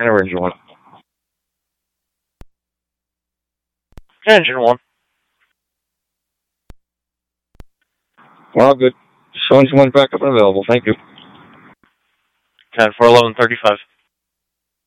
Engine 1. Engine 1. Well, good. So Engine 1 back up and available. Thank you. 10-4-11-35.